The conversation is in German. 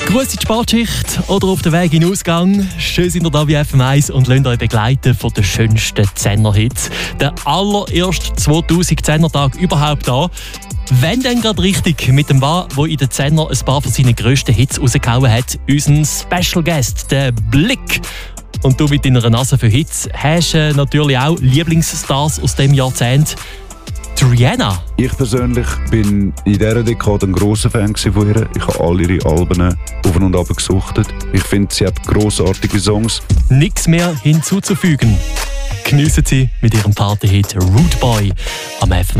Grüß in die Sportschicht oder auf dem Weg in den Ausgang. Schön sind ihr da wie FM1 und lasst euch begleiten von den schönsten 10er-Hits. Der allererste 2010er-Tag überhaupt da. Wenn dann gerade richtig mit dem Mann, der in den 10er ein paar von seinen grössten Hits rausgehauen hat, unseren Special Guest, der Blick. Und du mit deiner Nase für Hits hast natürlich auch Lieblingsstars aus dem Jahrzehnt. Rihanna. Ich persönlich bin in dieser Dekade ein grosser Fan von ihr. Ich habe all ihre Alben auf und ab gesuchtet. Ich finde, sie hat grossartige Songs. Nichts mehr hinzuzufügen. Geniessen Sie mit ihrem Party-Hit Rude Boy am FM.